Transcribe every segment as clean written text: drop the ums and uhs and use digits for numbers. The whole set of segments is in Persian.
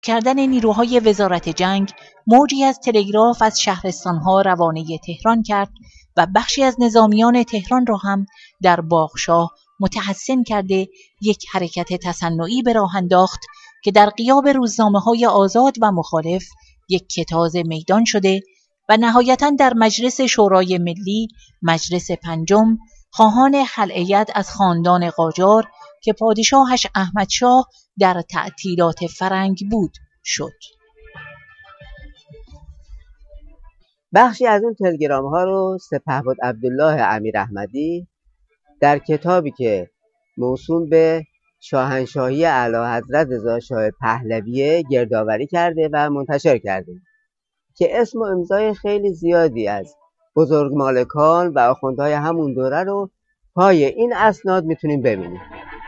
کردن نیروهای وزارت جنگ، موجی از تلگراف از شهرستانها روانه تهران کرد و بخشی از نظامیان تهران را هم در باغشاه متحصن کرده یک حرکت تصنعی به راه انداخت که در غیاب روزنامه‌های آزاد و مخالف یک کتاز میدان شده و نهایتاً در مجلس شورای ملی، مجلس پنجم، خواهان خلعیت از خاندان قاجار که پادشاهش احمدشاه در تعطیلات فرنگ بود شد. بخشی از اون تلگرام ها رو سپهبد عبدالله امیراحمدی در کتابی که موسوم به شاهنشاهی اعلیحضرت رضا شاه پهلوی گردآوری کرده و منتشر کرده که اسم و امضای خیلی زیادی از بزرگمالکان و آخوندهای همون دوره رو پای این اسناد میتونیم ببینیم.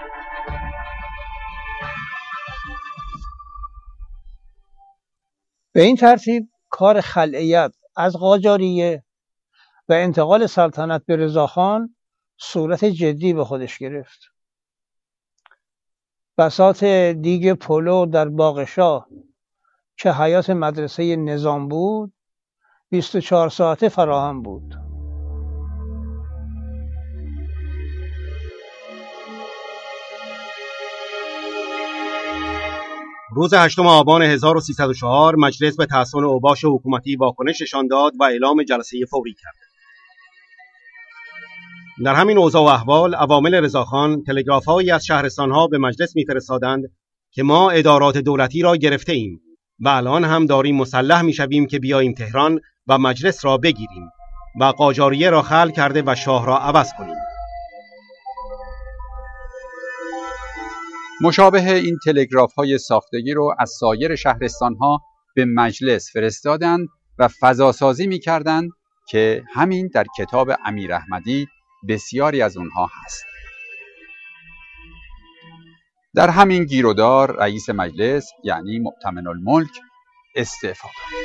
به این ترتیب کار خلعیت از قاجاریه و انتقال سلطنت به رضاخان صورت جدی به خودش گرفت. بساط دیگ پلو در باغشاه که حیات مدرسه نظام بود 24 ساعته فراهم بود. روز 8 آبان 1304 مجلس به تحسن اوباش حکومتی واکنش نشان داد و اعلام جلسه فوری کرد. در همین اوضاع و احوال عوامل رضاخان تلگراف‌هایی از شهرستان‌ها به مجلس می‌فرستادند که ما ادارات دولتی را گرفته ایم و الان هم داریم مسلح می‌شویم که بیاییم تهران و مجلس را بگیریم و قاجاریه را خلع کرده و شاه را عوض کنیم. مشابه این تلگراف‌های ساختگی رو از سایر شهرستان‌ها به مجلس فرستادند و فضاسازی می‌کردند که همین در کتاب امیراحمدی بسیاری از اونها هست. در همین گیرودار رئیس مجلس یعنی مؤتمن الملک استعفا داد.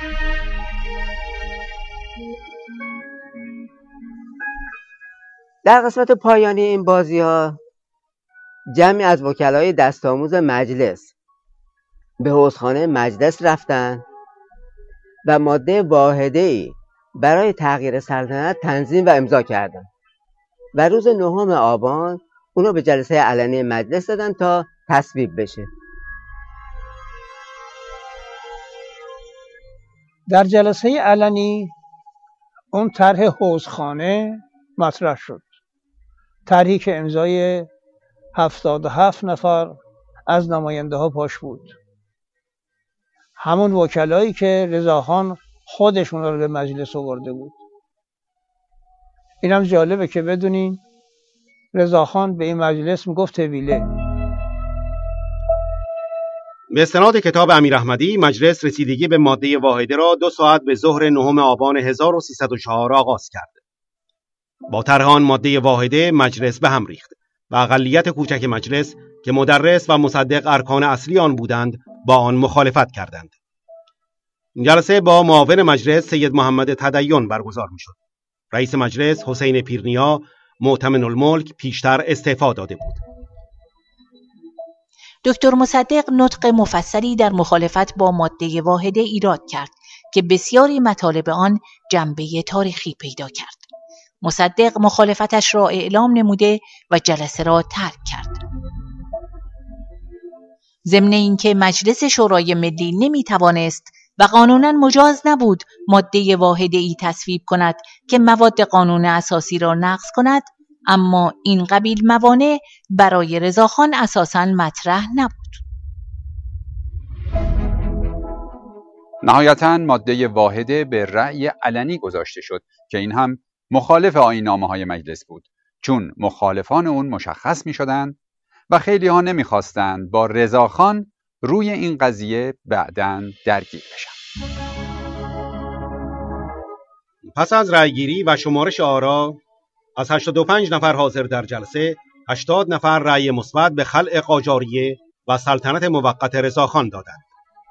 در قسمت پایانی این بازی‌ها جمعی از وکلای دست آموز مجلس به حوضخانه مجلس رفتن و ماده واحده‌ای برای تغییر سلطنت تنظیم و امضا کردند و روز 9 آبان اونو به جلسه علنی مجلس دادن تا تصویب بشه. در جلسه علنی اون طرح حوضخانه مطرح شد. طرحی که امضای 77 نفر از نماینده ها پاش بود. همون وکلایی که رضاخان خودشون رو به مجلس آورده بود. اینم جالبه که بدونین رضاخان به این مجلس میگفت طویله. به استناد کتاب امیراحمدی مجلس رسیدگی به ماده واحده را 2 ساعت به ظهر 9 آبان 1304 آغاز کرد. با طرح آن ماده واحده مجلس به هم ریخت و اقلیت کوچک مجلس که مدرس و مصدق ارکان اصلی آن بودند با آن مخالفت کردند. جلسه با معاون مجلس سید محمد تدین برگزار می‌شد. رئیس مجلس حسین پیرنیا مؤتمن الملک پیشتر استعفا داده بود. دکتر مصدق نطق مفصلی در مخالفت با ماده واحده ایراد کرد که بسیاری مطالب آن جنبه تاریخی پیدا کرد. مصدق مخالفتش را اعلام نموده و جلسه را ترک کرد. ضمن اینکه مجلس شورای ملی نمیتوانست و قانونا مجاز نبود ماده واحده ای تصویب کند که مواد قانون اساسی را نقض کند، اما این قبیل موانع برای رضاخان اساساً مطرح نبود. نهایتاً ماده واحده به رأی علنی گذاشته شد که این هم مخالف آیین‌نامه‌های مجلس بود، چون مخالفان اون مشخص می‌شدند و خیلی ها نمی‌خواستند با رضاخان روی این قضیه بعداً درگیر بشن. پس از رأیگیری و شمارش آرا از 85 نفر حاضر در جلسه 80 نفر رأی مثبت به خلع قاجاریه و سلطنت موقت رضاخان دادند.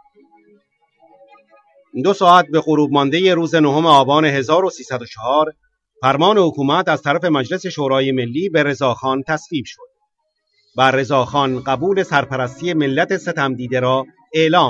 2 ساعت به غروب مانده روز 9 آبان 1304 فرمان حکومت از طرف مجلس شورای ملی به رضاخان تصویب شد و رضاخان قبول سرپرستی ملت ستمدیده را اعلام